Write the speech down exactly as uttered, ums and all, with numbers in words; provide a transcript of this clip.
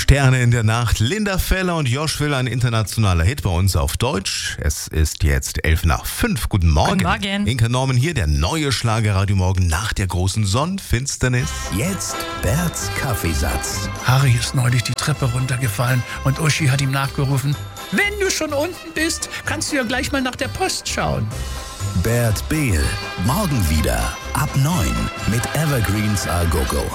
Sterne in der Nacht. Linda Feller und Josh Will, ein internationaler Hit bei uns auf Deutsch. Es ist jetzt elf nach fünf. Guten Morgen. Guten Morgen. Inka Norman hier, der neue Schlagerradio Morgen nach der großen Sonnenfinsternis. Jetzt Berts Kaffeesatz. Harry ist neulich die Treppe runtergefallen und Uschi hat ihm nachgerufen: Wenn du schon unten bist, kannst du ja gleich mal nach der Post schauen. Bert Behl. Morgen wieder ab neun mit Evergreens A Go Go.